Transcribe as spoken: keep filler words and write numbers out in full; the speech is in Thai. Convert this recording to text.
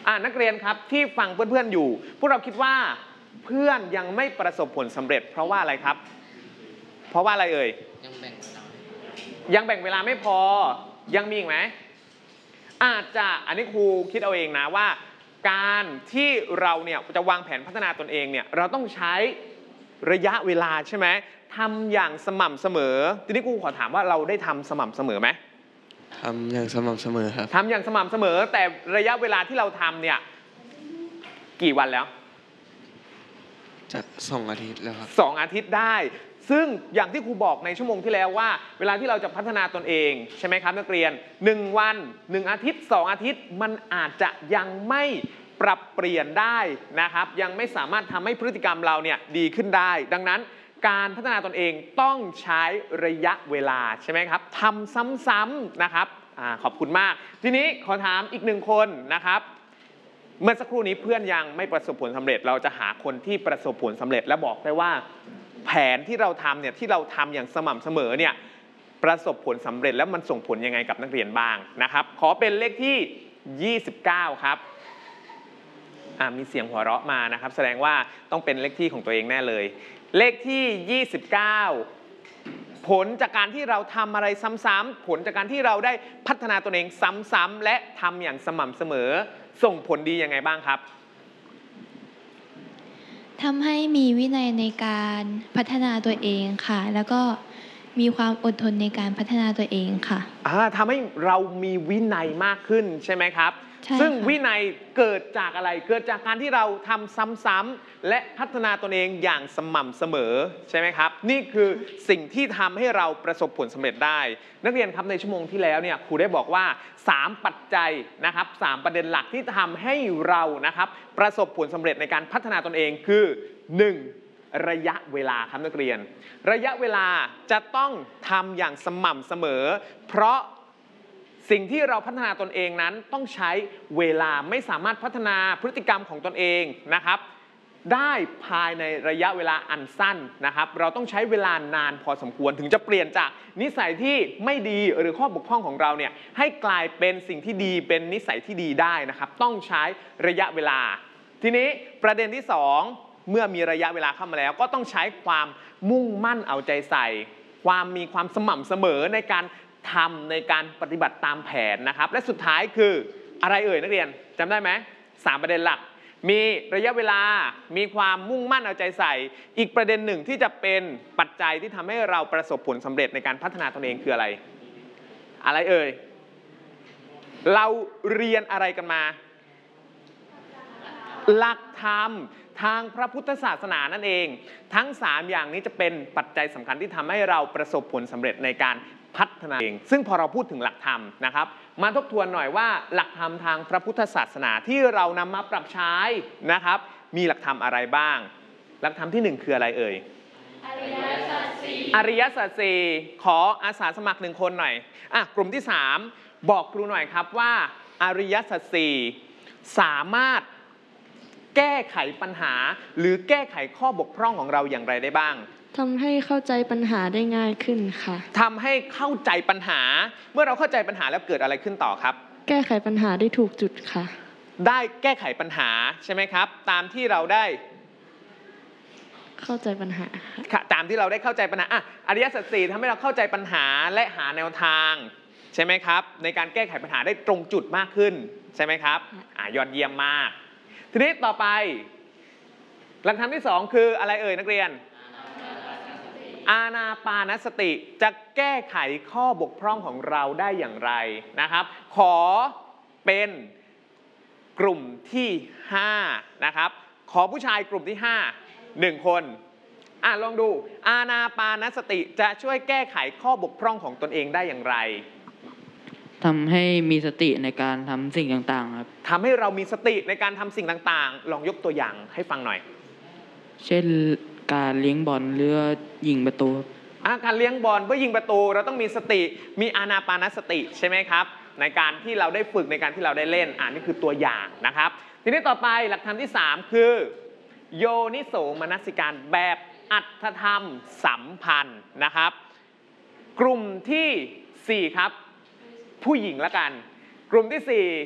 อ่านักเรียนครับที่ฟังเพื่อนๆอยู่พวกเราคิดว่าเพื่อนยังไม่ประสบผลสำเร็จเพราะว่าอะไรครับเพราะว่าอะไรเอ่ยยังแบ่งเวลายังแบ่งเวลาไม่พอยังมีอีกไหมอาจจะอันนี้ครูคิดเอาเองนะว่าการที่เราเนี่ยจะวางแผนพัฒนาตนเองเนี่ยเราต้องใช้ระยะเวลาใช่ไหมทำอย่างสม่ำเสมอทีนี้ครูขอถามว่าเราได้ทำสม่ำเสมอไหมทำอย่างสม่ำเสมอครับทำอย่างสม่ำเสมอแต่ระยะเวลาที่เราทำเนี่ยกี่วันแล้วจะสองอาทิตย์แล้วครับสองอาทิตย์ได้ซึ่งอย่างที่ครูบอกในชั่วโมงที่แล้วว่าเวลาที่เราจะพัฒนาตนเองใช่ไหมครับนักเรียนหนึ่งวันหนึ่งอาทิตย์สองอาทิตย์มันอาจจะยังไม่ปรับเปลี่ยนได้นะครับยังไม่สามารถทำให้พฤติกรรมเราเนี่ยดีขึ้นได้ดังนั้นการพัฒนาตนเองต้องใช้ระยะเวลาใช่ไหมครับทำซ้ำๆนะครับอ่าขอบคุณมากทีนี้ขอถามอีกหนึ่งคนนะครับเมื่อสักครู่นี้เพื่อนยังไม่ประสบผลสำเร็จเราจะหาคนที่ประสบผลสำเร็จและบอกได้ว่าแผนที่เราทำเนี่ยที่เราทำอย่างสม่ำเสมอเนี่ยประสบผลสำเร็จแล้วมันส่งผลยังไงกับนักเรียนบ้างนะครับขอเป็นเลขที่ยี่สิบเก้าครับมีเสียงหัวเราะมานะครับแสดงว่าต้องเป็นเลขที่ของตัวเองแน่เลยเลขที่ยี่สิบเก้าผลจากการที่เราทำอะไรซ้ำๆผลจากการที่เราได้พัฒนาตนเองซ้ำๆและทำอย่างสม่ำเสมอส่งผลดียังไงบ้างครับทำให้มีวินัยในการพัฒนาตัวเองค่ะแล้วก็มีความอดทนในการพัฒนาตัวเองค่ะทำให้เรามีวินัยมากขึ้นใช่ไหมครับซึ่งวินัยเกิดจากอะไรเกิดจากการที่เราทำซ้ำๆและพัฒนาตนเองอย่างสม่ำเสมอใช่ไหมครับนี่คือสิ่งที่ทำให้เราประสบผลสำเร็จได้นักเรียนครับในชั่วโมงที่แล้วเนี่ยครูได้บอกว่าสามปัจจัยนะครับสามประเด็นหลักที่ทำให้เรานะครับประสบผลสำเร็จในการพัฒนาตนเองคือหนึ่งระยะเวลาครับนักเรียนระยะเวลาจะต้องทำอย่างสม่ำเสมอเพราะสิ่งที่เราพัฒนาตนเองนั้นต้องใช้เวลาไม่สามารถพัฒนาพฤติกรรมของตนเองนะครับได้ภายในระยะเวลาอันสั้นนะครับเราต้องใช้เวลานานพอสมควรถึงจะเปลี่ยนจากนิสัยที่ไม่ดีหรือข้อบกพร่องของเราเนี่ยให้กลายเป็นสิ่งที่ดีเป็นนิสัยที่ดีได้นะครับต้องใช้ระยะเวลาทีนี้ประเด็นที่สองเมื่อมีระยะเวลาเข้ามาแล้วก็ต้องใช้ความมุ่งมั่นเอาใจใส่ความมีความสม่ำเสมอในการทำในการปฏิบัติตามแผนนะครับและสุดท้ายคืออะไรเอ่ยนักเรียนจำได้ไหมสามประเด็นหลักมีระยะเวลามีความมุ่งมั่นเอาใจใส่อีกประเด็นหนึ่งที่จะเป็นปัจจัยที่ทำให้เราประสบผลสำเร็จในการพัฒนาตนเองคืออะไรอะไรเอ่ยเราเรียนอะไรกันมาหลักธรรมทางพระพุทธศาสนานั่นเองทั้งสามอย่างนี้จะเป็นปัจจัยสำคัญที่ทำให้เราประสบผลสำเร็จในการพัฒนาเองซึ่งพอเราพูดถึงหลักธรรมนะครับมาทบทวนหน่อยว่าหลักธรรมทางพระพุทธศาสนาที่เรานำมาปรับใช้นะครับมีหลักธรรมอะไรบ้างหลักธรรมที่หนึ่งคืออะไรเอ่ยอริยสัจสี่อริยสัจสี่ขออาสาสมัครหนึ่งคนหน่อยอ่ะกลุ่มที่สามบอกครูหน่อยครับว่าอริยสัจสี่สามารถแก้ไขปัญหาหรือแก้ไขข้อบกพร่องของเราอย่างไรได้บ้างทำให้เข้าใจปัญหาได้ง่ายขึ้นค่ะทำให้เข้าใจปัญหาเมื่อเราเข้าใจปัญหาแล้วเกิดอะไรขึ้นต่อครับแก้ไขปัญหาได้ถูกจุดค่ะได้แก้ไขปัญหาใช่ไหมครับตามที่เราได้เข้าใจปัญหาตามที่เราได้เข้าใจปัญหาอ่ะอริยสัจสี่ทำให้เราเข้าใจปัญหาและหาแนวทางใช่ไหมครับในการแก้ไขปัญหาได้ตรงจุดมากขึ้นใช่ไหมครับอ่ะยอดเยี่ยมมากทีนี้ต่อไปหลักธรรมที่สองคืออะไรเอ่ยนักเรียนอานาปานสติจะแก้ไขข้อบกพร่องของเราได้อย่างไรนะครับขอเป็นกลุ่มที่ห้านะครับขอผู้ชายกลุ่มที่ห้าหนึ่งคนอ่ะลองดูอานาปานสติจะช่วยแก้ไขข้อบกพร่องของตนเองได้อย่างไรทำให้มีสติในการทำสิ่งต่างๆครับทำให้เรามีสติในการทำสิ่งต่างๆลองยกตัวอย่างให้ฟังหน่อยเช่นการเลี้ยงบอลหรือยิงประตูการเลี้ยงบอลเพื่อยิงประตูเราต้องมีสติมีอานาปานสติใช่ไหมครับในการที่เราได้ฝึกในการที่เราได้เล่นอ่านี่คือตัวอย่างนะครับทีนี้ต่อไปหลักธรรมที่สามคือโยนิโสมนสิการแบบอัตถธรรมสัมพันธ์นะครับกลุ่มที่สี่ครับผู้หญิงละกันกลุ่มที่สี่